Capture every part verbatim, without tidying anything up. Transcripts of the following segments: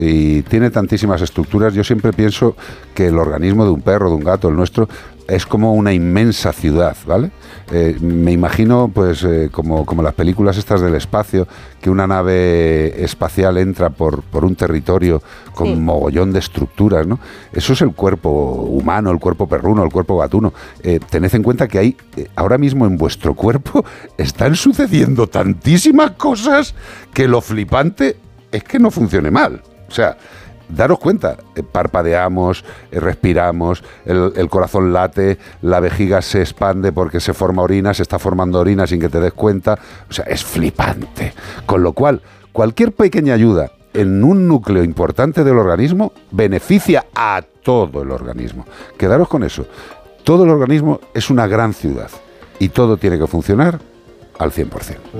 y tiene tantísimas estructuras. Yo siempre pienso que el organismo de un perro, de un gato, el nuestro, es como una inmensa ciudad, ¿vale? Eh, me imagino, pues, eh, como, como las películas estas del espacio, que una nave espacial entra por, por un territorio con sí. mogollón de estructuras, ¿no? Eso es el cuerpo humano, el cuerpo perruno, el cuerpo gatuno. Eh, tened en cuenta que hay, eh, ahora mismo en vuestro cuerpo están sucediendo tantísimas cosas que lo flipante es que no funcione mal. O sea, daros cuenta, eh, parpadeamos, eh, respiramos, el, el corazón late, la vejiga se expande porque se forma orina, se está formando orina sin que te des cuenta. O sea, es flipante. Con lo cual, cualquier pequeña ayuda en un núcleo importante del organismo beneficia a todo el organismo. Quedaros con eso. Todo el organismo es una gran ciudad y todo tiene que funcionar al cien por ciento.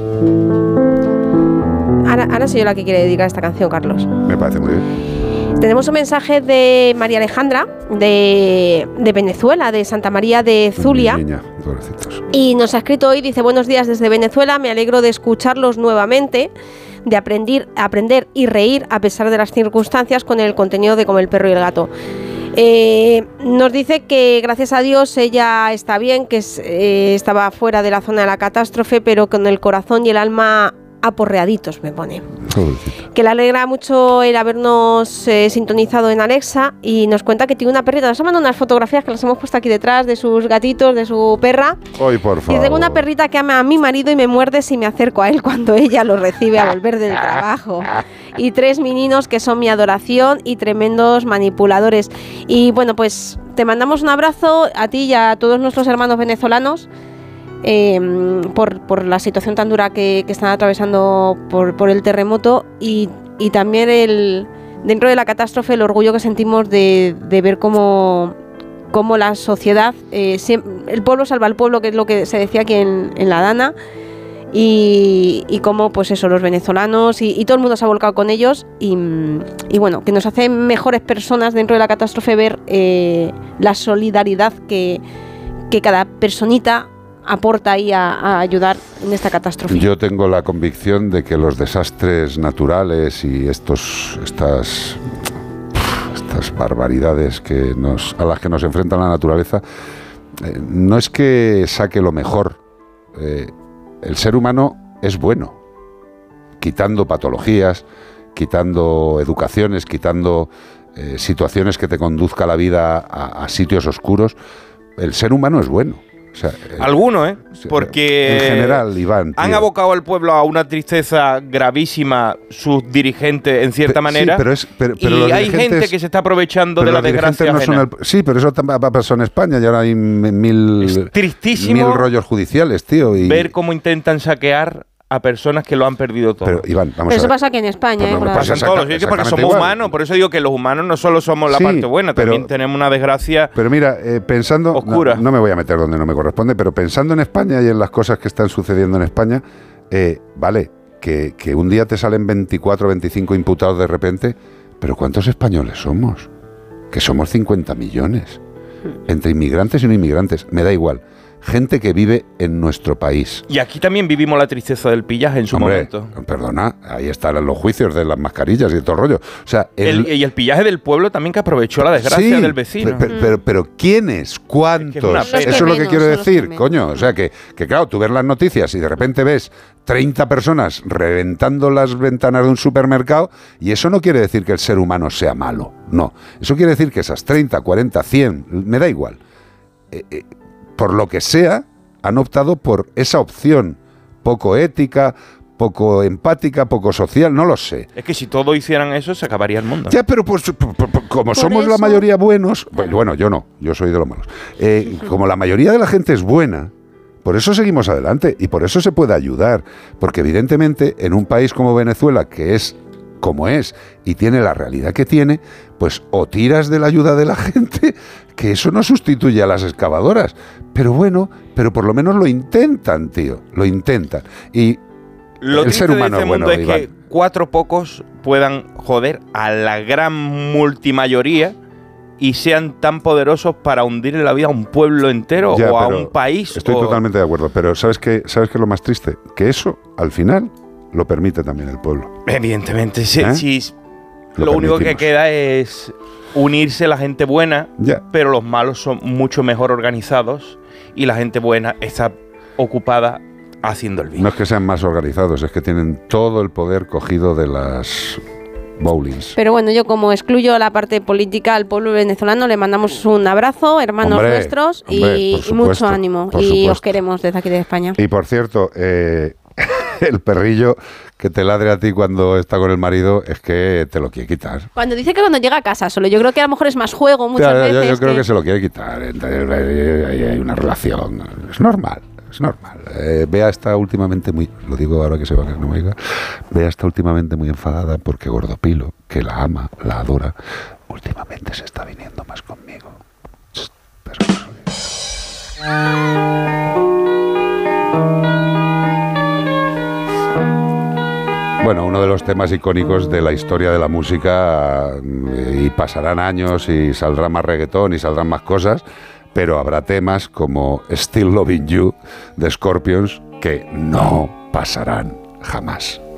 Ahora, ahora soy yo la que quiere dedicar esta canción, Carlos. Me parece muy bien. Tenemos un mensaje de María Alejandra, de, de Venezuela, de Santa María de Zulia. Mi niña, pobrecitos. Y nos ha escrito hoy, dice: buenos días desde Venezuela, me alegro de escucharlos nuevamente, de aprender, aprender y reír a pesar de las circunstancias con el contenido de Como el perro y el gato. Eh, nos dice que gracias a Dios ella está bien, que es, eh, estaba fuera de la zona de la catástrofe, pero con el corazón y el alma aporreaditos, me pone. Pobrecita. Que le alegra mucho el habernos eh, sintonizado en Alexa, y nos cuenta que tiene una perrita. Nos ha mandado unas fotografías que las hemos puesto aquí detrás de sus gatitos, de su perra. Ay, por favor. Y tengo una perrita que ama a mi marido y me muerde si me acerco a él cuando ella lo recibe a volver del trabajo. Y tres meninos que son mi adoración y tremendos manipuladores. Y bueno, pues te mandamos un abrazo a ti y a todos nuestros hermanos venezolanos. Eh, por, por la situación tan dura que, que están atravesando por, por el terremoto, y, y también el, dentro de la catástrofe el orgullo que sentimos de, de ver cómo, cómo la sociedad, eh, siempre, el pueblo salva al pueblo, que es lo que se decía aquí en, en La Dana, y, y cómo pues eso, los venezolanos y, y todo el mundo se ha volcado con ellos, y, y bueno, que nos hace mejores personas dentro de la catástrofe ver eh, la solidaridad que, que cada personita aporta ahí a, a ayudar en esta catástrofe. Yo tengo la convicción de que los desastres naturales y estos estas estas barbaridades que nos a las que nos enfrenta la naturaleza, eh, no es que saque lo mejor. Eh, el ser humano es bueno, quitando patologías, quitando educaciones, quitando eh, situaciones que te conduzca la vida a, a sitios oscuros. El ser humano es bueno. O sea, Algunos, ¿eh? Porque en general, Iván, han tío. abocado al pueblo a una tristeza gravísima sus dirigentes, en cierta Pe- manera. Sí, pero es, pero, pero y los hay gente que se está aprovechando de la desgracia no ajena. son el, sí, pero eso también pasó en España y ahora hay mil, es tristísimo mil rollos judiciales, tío. Y ver cómo intentan saquear a personas que lo han perdido todo. Pero, Iván, vamos pero eso a ver. pasa aquí en España, Pues ¿eh? no, Claro. Pasa en todos los sitios porque somos igual. humanos. Por eso digo que los humanos no solo somos la Sí, parte buena, pero- también tenemos una desgracia. Pero mira, eh, pensando... Oscura. No, no me voy a meter donde no me corresponde, pero pensando en España y en las cosas que están sucediendo en España, eh, vale, que, que un día te salen veinticuatro, veinticinco imputados de repente, pero ¿cuántos españoles somos? Que somos cincuenta millones. Entre inmigrantes y no inmigrantes, me da igual. Gente que vive en nuestro país. Y aquí también vivimos la tristeza del pillaje en su Hombre, momento. perdona, ahí están los juicios de las mascarillas y de todo el rollo. O sea, El, y el pillaje del pueblo también, que aprovechó la desgracia sí, del vecino. Pero, pero, pero ¿quiénes? ¿Cuántos? Es que es una pena. Eso es Los lo que que quiero menos, son los decir, que menos. coño. O sea, que, que claro, tú ves las noticias y de repente ves treinta personas reventando las ventanas de un supermercado, y eso no quiere decir que el ser humano sea malo. No. Eso quiere decir que esas treinta, cuarenta, cien, me da igual. Eh, eh, por lo que sea, han optado por esa opción poco ética, poco empática, poco social, no lo sé. Es que si todos hicieran eso, se acabaría el mundo. Ya, pero pues, por- por- por- como Por somos la eso- mayoría buenos, bueno, bueno, yo no, yo soy de los malos. Eh, como la mayoría de la gente es buena, por eso seguimos adelante y por eso se puede ayudar, porque evidentemente en un país como Venezuela, que es como es y tiene la realidad que tiene, pues o tiras de la ayuda de la gente, que eso no sustituye a las excavadoras, pero bueno, pero por lo menos lo intentan, tío, lo intentan. Y Lo el triste ser humano de este es bueno, mundo es Iván. que cuatro pocos puedan joder a la gran multimayoría y sean tan poderosos para hundir en la vida a un pueblo entero Ya, o a pero un país. Estoy o- totalmente de acuerdo, pero ¿sabes qué, ¿sabes qué es lo más triste? Que eso, al final, lo permite también el pueblo. Evidentemente, sí, ¿Eh? sí. lo, lo único que permitimos. queda es unirse la gente buena, Ya. pero los malos son mucho mejor organizados y la gente buena está ocupada haciendo el bien. No es que sean más organizados, es que tienen todo el poder cogido de las bowlings. Pero bueno, yo como excluyo la parte política al pueblo venezolano, le mandamos un abrazo, hermanos Hombre, nuestros, hombre, y, por y supuesto, mucho ánimo. por Y supuesto. os queremos desde aquí de España. Y por cierto, eh, el perrillo que te ladre a ti cuando está con el marido es que te lo quiere quitar. Cuando dice que cuando llega a casa solo, yo creo que a lo mejor es más juego muchas Claro, yo, veces. yo creo que- que se lo quiere quitar. Entonces, hay, hay una relación. Es normal, es normal. Eh, Bea está últimamente muy, lo digo ahora que se va, que no me diga, Bea está últimamente muy enfadada porque Gordopilo, que la ama, la adora, últimamente se está viniendo más conmigo. Pero no lo digo. Bueno, uno de los temas icónicos de la historia de la música, y pasarán años y saldrá más reggaetón y saldrán más cosas, pero habrá temas como Still Loving You de Scorpions que no pasarán jamás.